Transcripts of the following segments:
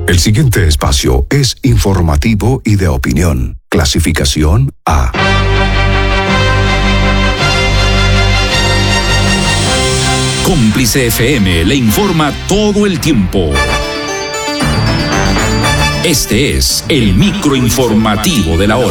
El siguiente espacio es informativo y de opinión. Clasificación A. Cómplice FM le informa todo el tiempo. Este es el microinformativo de la hora.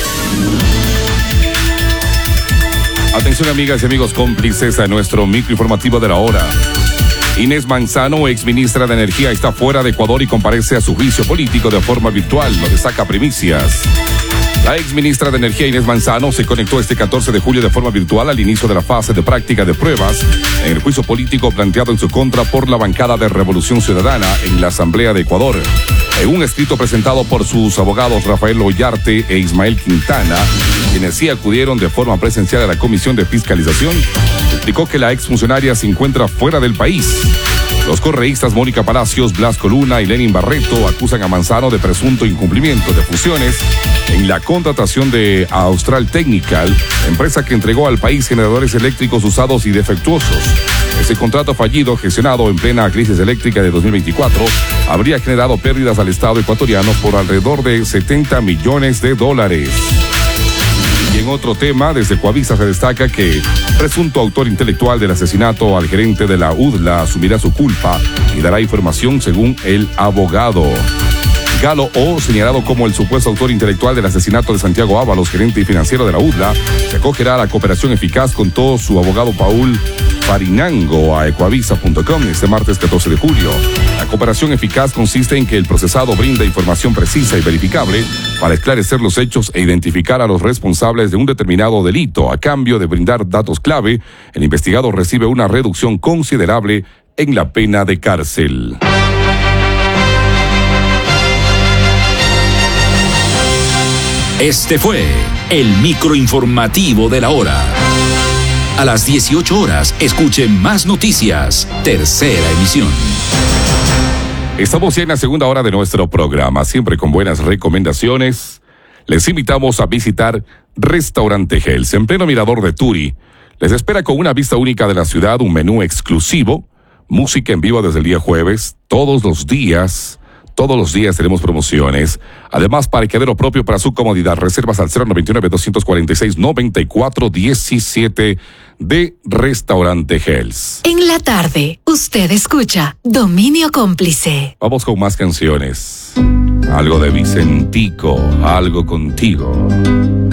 Atención, amigas y amigos cómplices, a nuestro microinformativo de la hora. Inés Manzano, exministra de Energía, está fuera de Ecuador y comparece a su juicio político de forma virtual. Lo destaca Primicias. La exministra de Energía, Inés Manzano, se conectó este 14 de julio de forma virtual al inicio de la fase de práctica de pruebas en el juicio político planteado en su contra por la bancada de Revolución Ciudadana en la Asamblea de Ecuador. En un escrito presentado por sus abogados Rafael Ollarte e Ismael Quintana, quienes sí acudieron de forma presencial a la Comisión de Fiscalización, explicó que la exfuncionaria se encuentra fuera del país. Los correístas Mónica Palacios, Blasco Luna y Lenin Barreto acusan a Manzano de presunto incumplimiento de funciones en la contratación de Austral Technical, empresa que entregó al país generadores eléctricos usados y defectuosos. Ese contrato fallido, gestionado en plena crisis eléctrica de 2024, habría generado pérdidas al Estado ecuatoriano por alrededor de $70 millones. Y en otro tema, desde Coavisa se destaca que presunto autor intelectual del asesinato al gerente de la UDLA asumirá su culpa y dará información según el abogado. Galo O, señalado como el supuesto autor intelectual del asesinato de Santiago Ábalos, gerente y financiero de la UDLA, se acogerá a la cooperación eficaz con todo su abogado Paul Farinango a ecuavisa.com este martes 14 de julio. La cooperación eficaz consiste en que el procesado brinda información precisa y verificable para esclarecer los hechos e identificar a los responsables de un determinado delito. A cambio de brindar datos clave, el investigado recibe una reducción considerable en la pena de cárcel. Este fue el microinformativo de la hora. A las 18 horas, escuchen más noticias. Tercera emisión. Estamos ya en la segunda hora de nuestro programa, siempre con buenas recomendaciones. Les invitamos a visitar Restaurante Hells, en pleno mirador de Turi. Les espera con una vista única de la ciudad, un menú exclusivo, música en vivo desde el día jueves, todos los días tenemos promociones. Además, parqueadero propio para su comodidad. Reservas al 099-246-9417 de Restaurante Hells. En la tarde, usted escucha Dominio Cómplice. Vamos con más canciones. Algo de Vicentico, algo contigo.